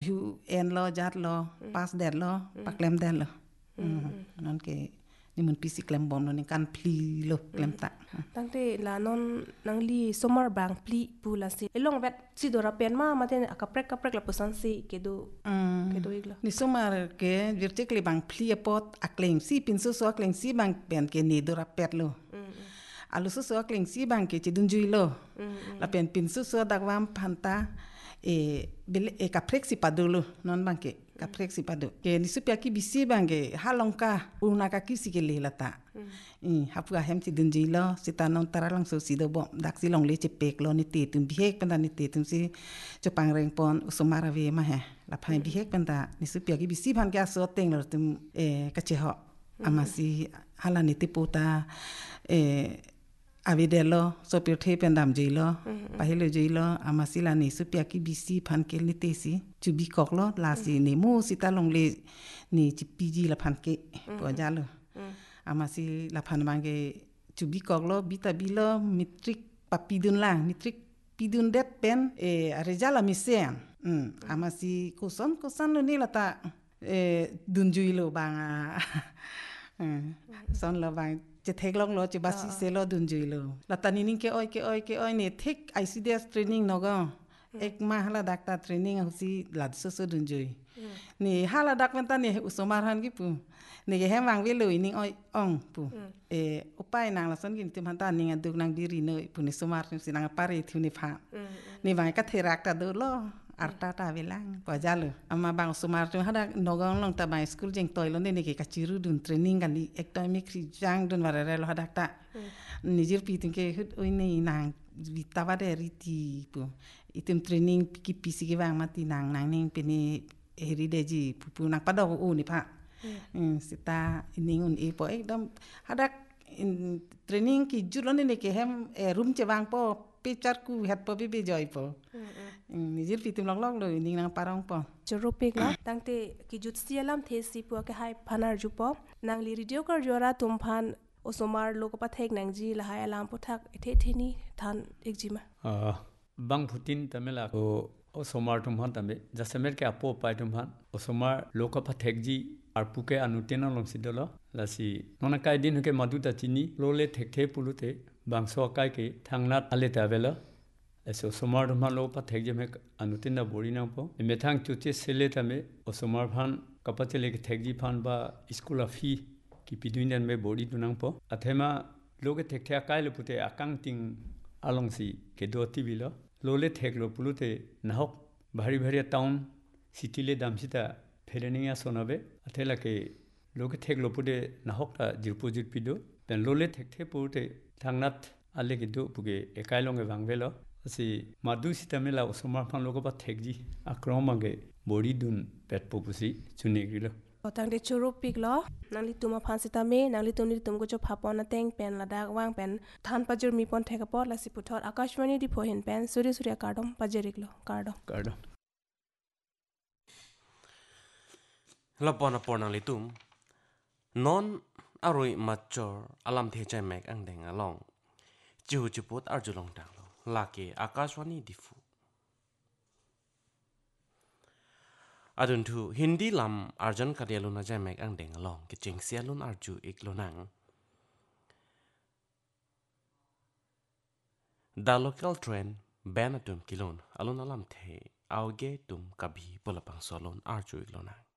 view en lo jat lo pas der lo paklem der lo non ke ni mun pisi klem bom no ni kan pli lo klem ta tang te la non nang li somar bang pli pu la si elong vet si do ra pen ma ten akaprek la pusan si ke do iglo ni somar ke vertikli bang pli pot akleng si pin so akleng si bang pen ke ni do ra pet lo alu so akleng si bang ke ti dun jui lo la pen pin so dak wam phanta e kaprek si padolo non bang ke kaprek si pado ke ni supia ki bisi bang ke halongka una ka kisi ke le lata hapua hem ti dun jui lo sita non taralang so si do bom dak si long le che pek lo ni te tum bihek panda ni te tum si chopang reng pon usomara ve ma he la phai bihek panda ni supia ki bisi ban ka so teng lo tum ka che ho amasi hala ni te pota avidelo so pirthe pendam jilo pahilo jilo amasila ni supia ki bisi phan kel ni tesi chubi koklo la si ni mu sita long le ni chipiji la phan ke po jalo amasi la phan mangi chubi koklo bita bilo mitrik papidun lang mitrik pidun det pen arejala misen amasi kosan lo ni lata dunjui lo banga son lo bang che thek long lo che basi se lo dun jui lo la tani ning ke oi ne thek ICDS training no go ek ma hala dakta training si lad so dun jui ni hala dak wan tani usomar han gi pu ni ge hem wang we lo ning oi ong pu upai nang la son gi tim han ta ning aduk nang diri no pu ni somar si nang pare thu ni pha ni wang ka therak ta do lo arta ta velang pa jalo ama bang sumar tu hada nogong long ta bai school jeng toy lo ne ke kachiru dun training kan ni ekdami kri jang dun warare lo hada ta nijir pi tin ke hut oi nei nang vitava de riti pu item training ki pisi ke wang mati nang ning pe ni heri de ji pu nang pada u ni pa sita ning un e po ekdam hada training ki julo ne ke hem room che wang po pichar ku het po bi joy po nijir pitim long lo ning nang parong po choropik la tangte ki jut sialam the si po ke hai phanar ju po nang li radio kar jora tum phan osomar lok pa thek nang ji la hai alam po thak the ni than ek ji ma bang putin tamela ko osomar tum han tame jasemer ke apo pai tum han osomar lok pa thek ji ar puke anutena long sidolo la si nona kai din ke maduta chini lole thek the pulute bangso kai ke thangnat ale ta vela eso somar ma lo pa thek je me anutinda bori na po me thang chu che sele ta me osomar phan kapachele ke thek ji phan ba school of fee ki piduinan me bori tu nang po athema loge thek thya kai lo pute akang ting along si ke do ti bilo lole thek lo pulute nahok bhari town city le dam sita phereninga sonabe athela ke loge thek lo pute nahok ta jirpu jirpido pen lole thek the pute thangnat ale ke do puge ekai long e wangvelo si madu sitamela osomar phan logo pa thekji akromange body dun pet popusi chunigilo otang de choropik lo nangli tuma phan sitame nangli tumni tumgo jo phapon na teng pen la dak wang pen than pajur mi pon theka por la si puthor akashwani di phohin pen surya kardom pajeriklo kardom lapona pornang litum non aroi machor alam the chai mek ang deng along chu chupot arjulong tang lo lake akashwani difu adun thu hindi lam arjan kadeluna chai mek ang deng along ke chengsia lun arju iklonang the local train banatum kilon alun alam the auge tum kabhi polapang solon arju iklonang